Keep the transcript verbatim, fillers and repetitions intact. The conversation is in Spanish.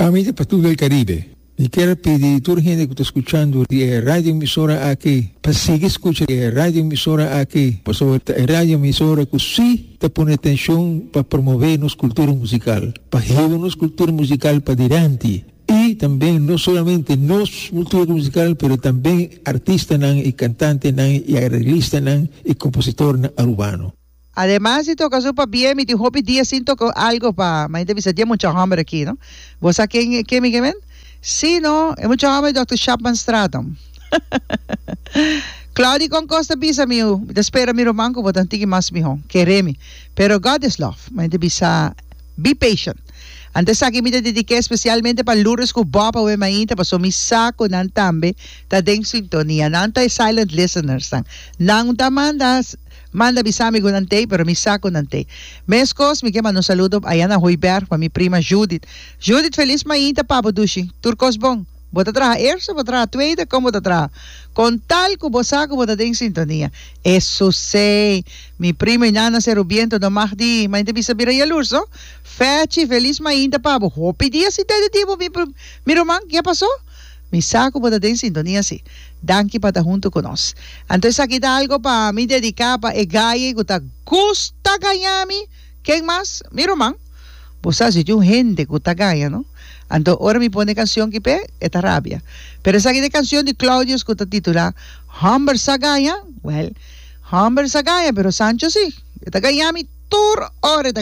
Amiga Patrulha del Caribe, e quero pedir a toda a gente que está escutando a rádio emissora aqui, para seguir escutando a rádio emissora aqui, para saber a rádio emissora que sim está pondo atenção para promover nossa cultura musical, para levar nossa cultura musical para adiante. E também, não somente nossa cultura musical, mas também artista nan, e cantante nan, e arreglista nan, e compositor nan, urbano. Además, ito caso pa bien, mi hopi dia sinto ko algo pa, may intervista dia mucho hammer aqui, no? Vos a quem quem me quemen? Sí, no, é mucho hammer doctor Chapman Stratum. Claudio con Costa bisa miu, espera mi romanco botantiki mas miho, queremi. Pero God is love, may intervista be patient. Antes sa akin mi dediqué especialmente para Lourdes ko baba we mainta pa so mi sako nan tambe ta deng sintonia nantay silent listeners sang nang tamandas manda bisami ko nante pero mi sako nante meskos mi kema no saludo ayana Hoiber pa mi prima Judith Judith feliz mainta pa bodushi turcos bong bota tra eerste bota tra tweede kom bota tra con tal ko bosako bota deng sintonia eso sei mi prima inana se rubiento no mahdi mainta bisabira yalurs no Fechi, feliz mainda pabo. Hopi dia si tede tipo mi, mi román, ¿qué pasó? Mi saco para en sintonía sí. Danke para junto con nos. Entonces aquí está algo para mi dedicar para Egaye, que está gusta gayami. ¿Quién más? Mi román. Pues así yo gente que está gaya, ¿no? Entonces ahora me pone canción que pe, esta rabia. Pero esa aquí de canción de Claudio que está titulada Humber Sagaya. Well, Humber Sagaya, pero Sancho sí. Esta gayami tur ore